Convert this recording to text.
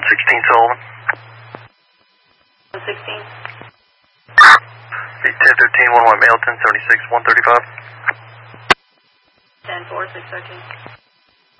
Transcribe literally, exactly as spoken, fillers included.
sixteen Sullivan. one sixteen. ten fifteen, one white male, ten seventy-six, one thirty-five. ten four, six thirteen.